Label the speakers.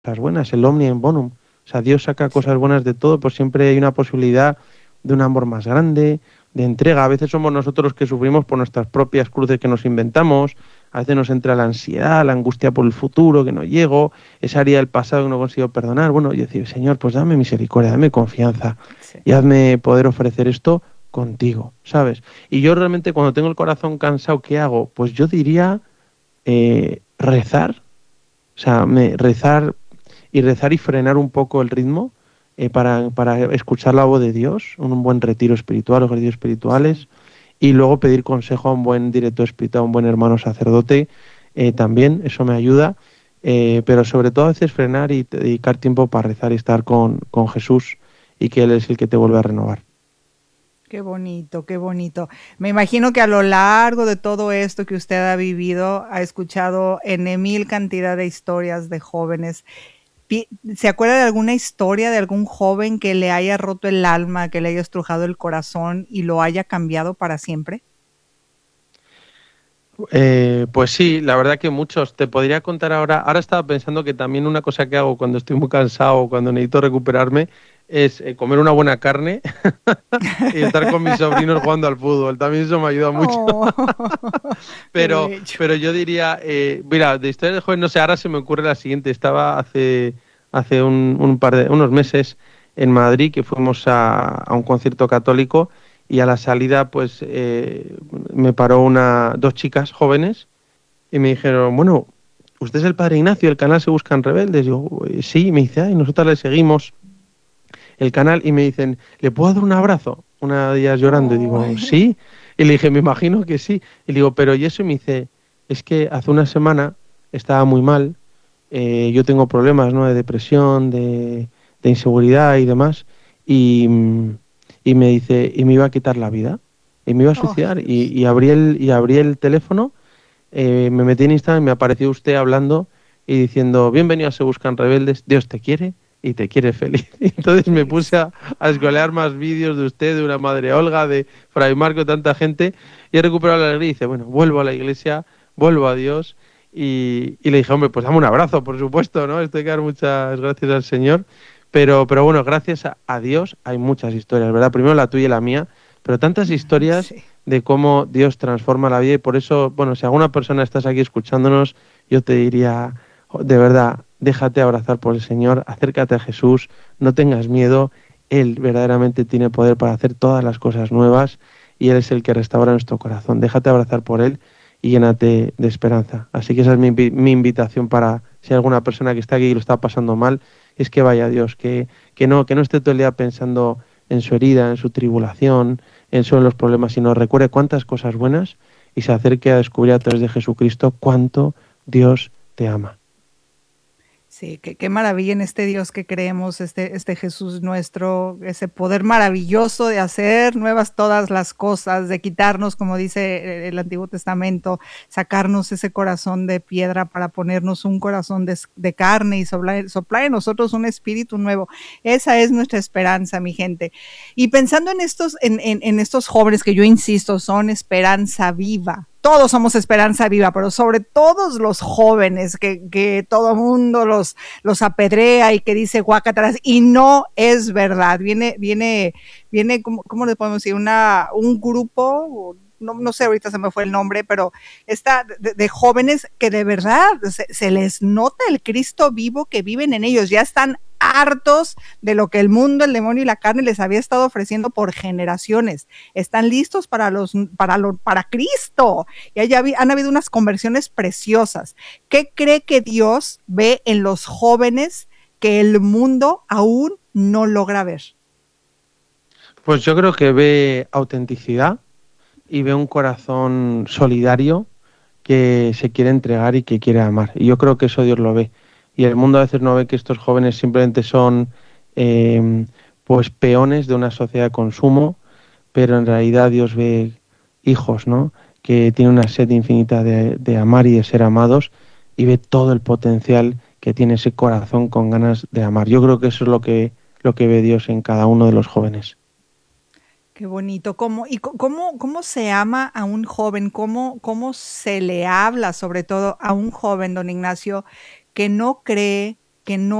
Speaker 1: cosas buenas, el omnium bonum. O sea, Dios saca
Speaker 2: Sí.
Speaker 1: cosas buenas de todo, pues siempre hay una posibilidad de un amor más grande, de entrega. A veces somos nosotros los que sufrimos por nuestras propias cruces que nos inventamos, a veces nos entra la ansiedad, la angustia por el futuro, que no llego, esa herida del pasado que no consigo perdonar. Bueno, y decir, Señor, pues dame misericordia, dame confianza
Speaker 2: Sí.
Speaker 1: y hazme poder ofrecer esto contigo, ¿sabes? Y yo realmente cuando tengo el corazón cansado, ¿qué hago? Pues yo diría rezar, o sea, rezar y frenar un poco el ritmo para escuchar la voz de Dios, un buen retiro espiritual, los retiros
Speaker 2: Sí.
Speaker 1: espirituales, y luego pedir consejo a un buen director espiritual, a un buen hermano sacerdote, también, eso me ayuda, pero sobre todo a veces frenar y dedicar tiempo para rezar y estar con Jesús y que Él es el que te vuelve a renovar.
Speaker 2: Qué bonito, qué bonito. Me imagino que a lo largo de todo esto que usted ha vivido, ha escuchado en mil cantidad de historias de jóvenes. ¿Se acuerda de alguna historia de algún joven que le haya roto el alma, que le haya estrujado el corazón y lo haya cambiado para siempre?
Speaker 1: Pues sí, la verdad que muchos. Te podría contar ahora. Ahora estaba pensando que también una cosa que hago cuando estoy muy cansado o cuando necesito recuperarme es comer una buena carne y estar con mis sobrinos jugando al fútbol. También eso me ayuda mucho.
Speaker 2: Oh, qué
Speaker 1: Pero,
Speaker 2: bello.
Speaker 1: pero yo diría, mira, de historia de joven, no sé, ahora se me ocurre la siguiente. Estaba hace unos meses en Madrid que fuimos a un concierto católico y a la salida pues me paró dos chicas jóvenes y me dijeron, bueno, usted es el padre Ignacio, el canal Se Buscan Rebeldes. Digo, sí, y me dice, ay, nosotros le seguimos el canal y me dicen, ¿le puedo dar un abrazo? Una de ellas llorando y
Speaker 2: Oh,
Speaker 1: digo, sí. Y le dije, me imagino que sí. Y le digo, pero ¿y eso? Y me dice, es que hace una semana estaba muy mal, yo tengo problemas, ¿no? De depresión, de inseguridad y demás, y, y me dice, y me iba a quitar la vida, y me iba a
Speaker 2: oh,
Speaker 1: suicidar,
Speaker 2: Dios.
Speaker 1: y abrí el teléfono, me metí en Instagram y me apareció usted hablando y diciendo, bienvenido a Se Buscan Rebeldes, Dios te quiere y te quiere feliz. Y entonces me puse
Speaker 2: Feliz.
Speaker 1: a escolear más vídeos de usted, de una madre Olga, de Fray Marco, tanta gente, y he recuperado la alegría y dice, bueno, vuelvo a la iglesia, vuelvo a Dios, y le dije, hombre, pues dame un abrazo, por supuesto, ¿no? Esto hay que dar muchas gracias al Señor, pero bueno, gracias a Dios hay muchas historias, ¿verdad? Primero la tuya y la mía, pero tantas historias
Speaker 2: Sí.
Speaker 1: de cómo Dios transforma la vida y por eso, bueno, si alguna persona estás aquí escuchándonos, yo te diría, de verdad, déjate abrazar por el Señor, acércate a Jesús, no tengas miedo, Él verdaderamente tiene poder para hacer todas las cosas nuevas y Él es el que restaura nuestro corazón. Déjate abrazar por Él y llénate de esperanza. Así que esa es mi invitación para si hay alguna persona que está aquí y lo está pasando mal, es que vaya a Dios, que no esté todo el día pensando en su herida, en su tribulación, en solo los problemas, sino recuerde cuántas cosas buenas y se acerque a descubrir a través de Jesucristo cuánto Dios te ama.
Speaker 2: Sí, qué maravilla en este Dios que creemos, este Jesús nuestro, ese poder maravilloso de hacer nuevas todas las cosas, de quitarnos, como dice el Antiguo Testamento, sacarnos ese corazón de piedra para ponernos un corazón de carne y soplar en nosotros un espíritu nuevo. Esa es nuestra esperanza, mi gente. Y pensando en estos jóvenes que yo insisto, son esperanza viva. Todos somos esperanza viva, pero sobre todos los jóvenes que todo mundo los apedrea y que dice guacateras, y no es verdad. Viene, ¿cómo le podemos decir? Un grupo, no sé, ahorita se me fue el nombre, pero está de jóvenes que de verdad se les nota el Cristo vivo que viven en ellos, ya están hartos de lo que el mundo, el demonio y la carne les había estado ofreciendo por generaciones. Están listos para Cristo. Y han habido unas conversiones preciosas. ¿Qué cree que Dios ve en los jóvenes que el mundo aún no logra ver?
Speaker 1: Pues yo creo que ve autenticidad y ve un corazón solidario que se quiere entregar y que quiere amar. Y yo creo que eso Dios lo ve. Y el mundo a veces no ve que estos jóvenes simplemente son eh, pues peones de una sociedad de consumo, pero en realidad Dios ve hijos, ¿no? Que tienen una sed infinita de amar y de ser amados y ve todo el potencial que tiene ese corazón con ganas de amar. Yo creo que eso es lo que ve Dios en cada uno de los jóvenes.
Speaker 2: Qué bonito. ¿Cómo se ama a un joven? ¿Cómo se le habla, sobre todo, a un joven, don Ignacio, que no cree que no